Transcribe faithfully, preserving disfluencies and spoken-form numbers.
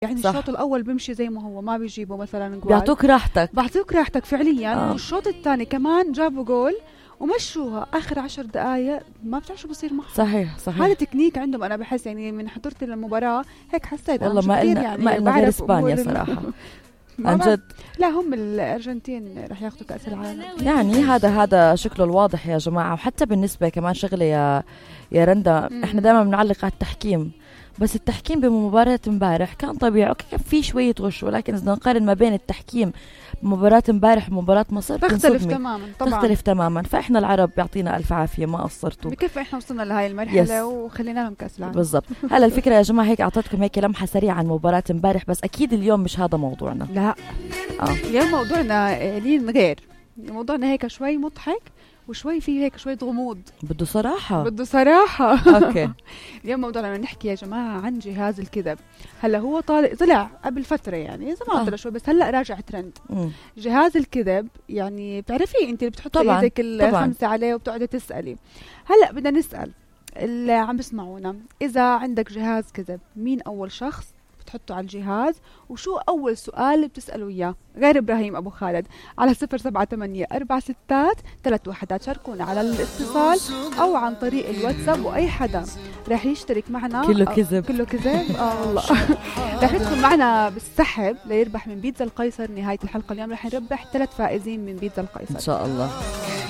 يعني صح. الشوط الاول بيمشي زي ما هو، ما بيجيبوا مثلا جوال، بيعطوك راحتك بعطوك راحتك فعليا. آه. والشوط الثاني كمان جابوا جول ومشوها اخر عشر دقائق، ما بتعرف شو بصير معها. صحيح صحيح. هذا تكنيك عندهم. انا بحس يعني من حضرت للمباراه هيك حسيت والله ما كثير قلنا يعني ما قلنا غير بعرف اسبانيا أمور صراحه. ما عن بعرف. جد لا هم الارجنتين رح ياخذوا كاس العالم. يعني هذا هذا شكله الواضح يا جماعه. وحتى بالنسبه كمان شغله يا يا رندا، مم. احنا دائما بنعلق على التحكيم، بس التحكيم بمباراة امبارح كان طبيعي، اوكي كان في شوية غش، ولكن اذا نقارن ما بين التحكيم بمباراة امبارح ومباراة مصر تختلف بنصدمي. تماما طبعا. تختلف تماما. فاحنا العرب بيعطينا الف عافية، ما قصرتوا بكيف احنا وصلنا لهاي المرحله يس. وخلينا لهم كاس العالم. بالضبط. هلا الفكرة يا جماعة هيك اعطيتكم هيك لمحة سريعة عن مباراة امبارح، بس اكيد اليوم مش هذا موضوعنا. لا اه اليوم موضوعنا لين غير، موضوعنا هيك شوي مضحك وشوي فيه هيك شوية غموض، بده صراحة. بده صراحة. اوكي. اليوم موضوعنا بدنا نحكي يا جماعة عن جهاز الكذب. هلا هو طالع طلع قبل فترة يعني زمان آه. طلع شوي، بس هلا راجع ترند مم. جهاز الكذب. يعني بتعرفيه انت اللي بتحطي طبعاً، ايدك طبعاً. الخمسة عليه وبتقعدي تسألي. هلا بدنا نسأل اللي عم بسمعونا، إذا عندك جهاز كذب مين أول شخص بتحطه على الجهاز، وشو أول سؤال بتسأله إياه غير إبراهيم أبو خالد؟ على صفر سبعة ثمانية أربعة ستات ثلاث وحدات. شاركونا على الاتصال أو عن طريق الواتساب، وأي حدا راح يشترك معنا كله كذب. كله كذب اه والله. راح يدخل معنا بالسحب ليربح من بيتزا القيصر. نهاية الحلقة اليوم راح نربح ثلاث فائزين من بيتزا القيصر ان شاء الله.